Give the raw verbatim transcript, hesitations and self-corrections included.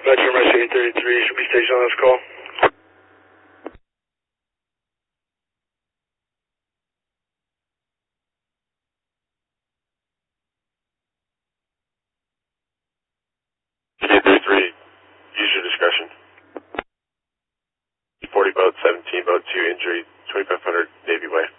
Metro Rescue eight thirty-three should be stationed on this call. eight thirty-three, use your discretion. forty boat, seventeen boat, two injury, twenty-five hundred Navy Way.